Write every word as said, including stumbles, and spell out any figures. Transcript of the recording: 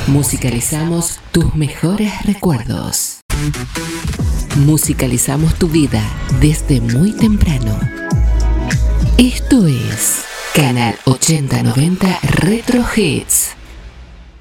Musicalizamos tus mejores recuerdos. Musicalizamos tu vida desde muy temprano. Esto es Canal ochenta noventa Retro Hits.